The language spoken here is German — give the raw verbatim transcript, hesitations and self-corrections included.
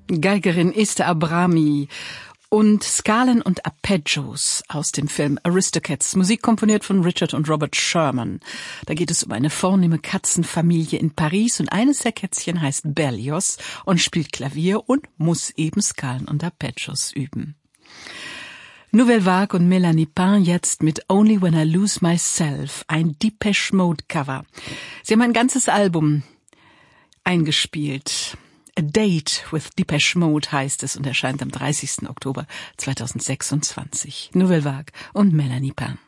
Geigerin Esther Abrami und Skalen und Arpeggios aus dem Film Aristocats, Musik komponiert von Richard und Robert Sherman. Da geht es um eine vornehme Katzenfamilie in Paris und eines der Kätzchen heißt Berlioz und spielt Klavier und muss eben Skalen und Arpeggios üben. Nouvelle Vague und Melanie Pain jetzt mit Only When I Lose Myself, ein Depeche Mode Cover. Sie haben ein ganzes Album eingespielt. A Date with Depeche Mode heißt es und erscheint am dreißigsten Oktober zweitausendsechsundzwanzig. Nouvelle Vague und Melanie Pain.